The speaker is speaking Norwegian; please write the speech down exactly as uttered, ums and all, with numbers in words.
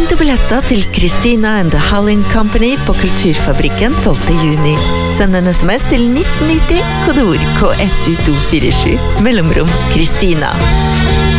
du billetter til Christina and the Howling Company på Kulturfabrikken tolvte juni. Send en sms til nitten nitti, kodeord K S U to fire sju, mellomrom Christina.